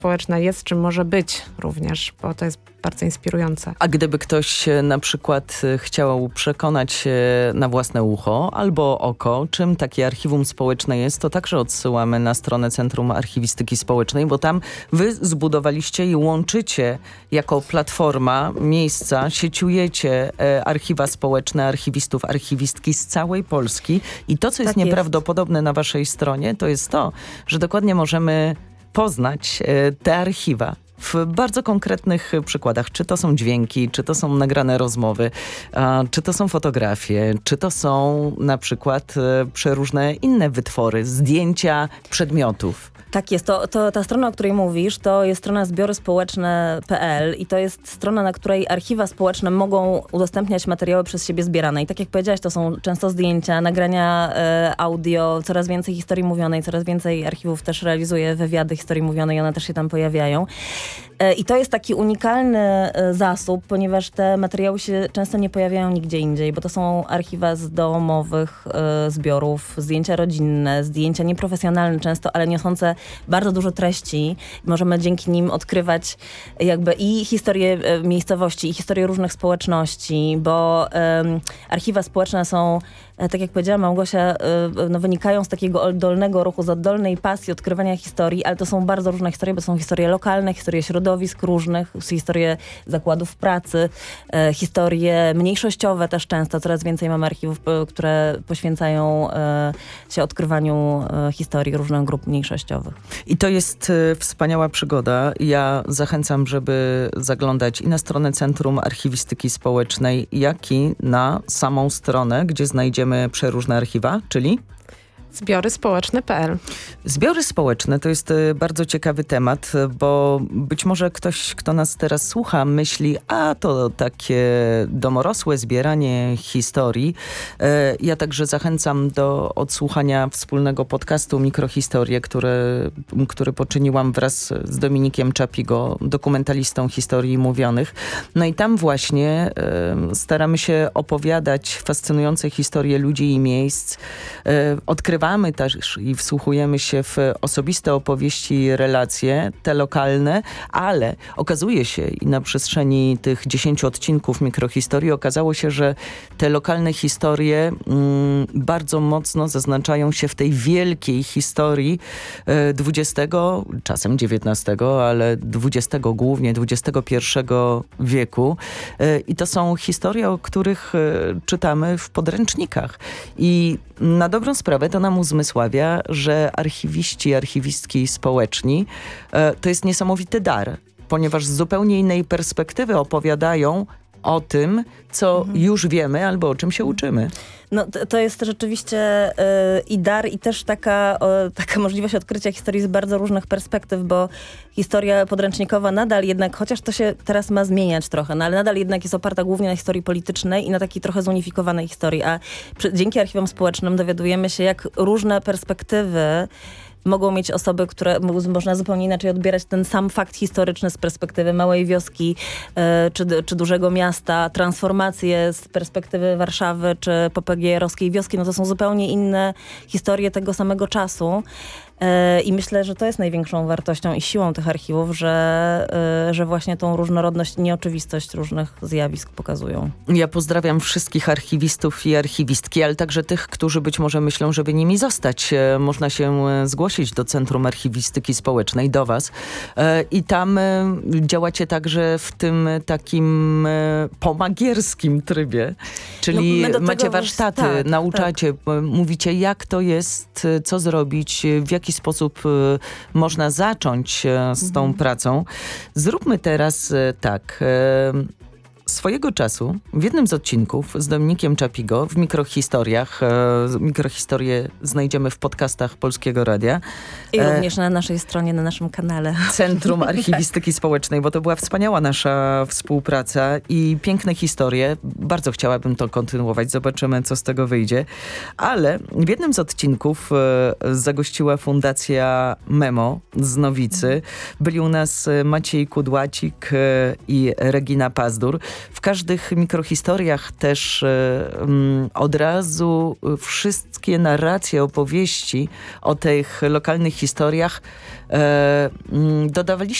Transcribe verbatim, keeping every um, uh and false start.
społeczna jest, czy może być również, bo to jest bardzo inspirujące. A gdyby ktoś na przykład chciał przekonać się na własne ucho albo oko, czym takie archiwum społeczne jest, to także odsyłamy na stronę Centrum Archiwistyki Społecznej, bo tam wy zbudowaliście i łączycie jako platforma miejsca, sieciujecie e, archiwa społeczne, archiwistów, archiwistki z całej Polski. I to, co jest Tak nieprawdopodobne jest. na waszej stronie, to jest to, że dokładnie możemy poznać e, te archiwa w bardzo konkretnych przykładach. Czy to są dźwięki, czy to są nagrane rozmowy, a, czy to są fotografie, czy to są na przykład e, przeróżne inne wytwory, zdjęcia przedmiotów. Tak jest. To, to ta strona, o której mówisz, to jest strona zbiory społeczne kropka pe el i to jest strona, na której archiwa społeczne mogą udostępniać materiały przez siebie zbierane. I tak jak powiedziałaś, to są często zdjęcia, nagrania e, audio, coraz więcej historii mówionej, coraz więcej archiwów też realizuje wywiady historii mówionej, one też się tam pojawiają. E, I to jest taki unikalny e, zasób, ponieważ te materiały się często nie pojawiają nigdzie indziej, bo to są archiwa z domowych e, zbiorów, zdjęcia rodzinne, zdjęcia nieprofesjonalne często, ale niosące bardzo dużo treści. Możemy dzięki nim odkrywać jakby i historię e, miejscowości, i historię różnych społeczności, bo e, archiwa społeczne są, e, tak jak powiedziała Małgosia, e, no, wynikają z takiego oddolnego ruchu, z oddolnej pasji odkrywania historii, ale to są bardzo różne historie, bo są historie lokalne, historie środowisk różnych, historie zakładów pracy, e, historie mniejszościowe też często. Coraz więcej mamy archiwów, e, które poświęcają e, się odkrywaniu e, historii różnych grup mniejszościowych. I to jest y, wspaniała przygoda. Ja zachęcam, żeby zaglądać i na stronę Centrum Archiwistyki Społecznej, jak i na samą stronę, gdzie znajdziemy przeróżne archiwa, czyli zbiory społeczne kropka pe el. Zbiory społeczne to jest y, bardzo ciekawy temat, bo być może ktoś, kto nas teraz słucha, myśli, a to takie domorosłe zbieranie historii. Y, ja także zachęcam do odsłuchania wspólnego podcastu Mikrohistorie, który, który poczyniłam wraz z Dominikiem Czapigo, dokumentalistą historii mówionych. No i tam właśnie y, staramy się opowiadać fascynujące historie ludzi i miejsc, y, odkrywamy też i wsłuchujemy się w osobiste opowieści i relacje, te lokalne, ale okazuje się i na przestrzeni tych dziesięciu odcinków Mikrohistorii okazało się, że te lokalne historie mm, bardzo mocno zaznaczają się w tej wielkiej historii dwudziestego, czasem dziewiętnastego, ale dwudziestego głównie, dwudziestego pierwszego wieku. E, I to są historie, o których e, czytamy w podręcznikach. I na dobrą sprawę to nam uzmysławia, że archiwiści, archiwistki społeczni e, to jest niesamowity dar, ponieważ z zupełnie innej perspektywy opowiadają o tym, co mhm. już wiemy albo o czym się uczymy. No to, to jest rzeczywiście y, i dar, i też taka, o, taka możliwość odkrycia historii z bardzo różnych perspektyw, bo historia podręcznikowa nadal jednak, chociaż to się teraz ma zmieniać trochę, no ale nadal jednak jest oparta głównie na historii politycznej i na takiej trochę zunifikowanej historii, a przy, dzięki archiwom społecznym dowiadujemy się, jak różne perspektywy mogą mieć osoby, które można zupełnie inaczej odbierać ten sam fakt historyczny z perspektywy małej wioski e, czy, czy dużego miasta, transformacje z perspektywy Warszawy czy P P G jarowskiej wioski, no to są zupełnie inne historie tego samego czasu. I myślę, że to jest największą wartością i siłą tych archiwów, że, że właśnie tą różnorodność, nieoczywistość różnych zjawisk pokazują. Ja pozdrawiam wszystkich archiwistów i archiwistki, ale także tych, którzy być może myślą, żeby nimi zostać. Można się zgłosić do Centrum Archiwistyki Społecznej, do was. I tam działacie także w tym takim pomagierskim trybie, czyli no macie warsztaty, tak, nauczacie, tak. Mówicie, jak to jest, co zrobić, w jaki sposób y, można zacząć y, z tą mhm. pracą. Zróbmy teraz y, tak. Y, Swojego czasu w jednym z odcinków z Dominikiem Czapigo w Mikrohistoriach, e, mikrohistorie znajdziemy w podcastach Polskiego Radia. I e, również na naszej stronie, na naszym kanale. Centrum Archiwistyki Społecznej, bo to była wspaniała nasza współpraca i piękne historie. Bardzo chciałabym to kontynuować. Zobaczymy, co z tego wyjdzie. Ale w jednym z odcinków e, zagościła Fundacja Memo z Nowicy. Byli u nas Maciej Kudłacik e, i Regina Pazdur. w każdych mikrohistoriach też um, od razu wszystkie narracje, opowieści o tych lokalnych historiach e, um, dodawaliśmy